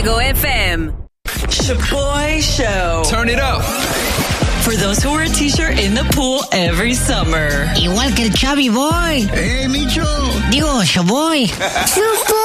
Chicago FM. Shaboy Show. Turn it up. For those who wear a t-shirt in the pool every summer. Igual que el Chubby Boy. Micho. Digo, Shaboy.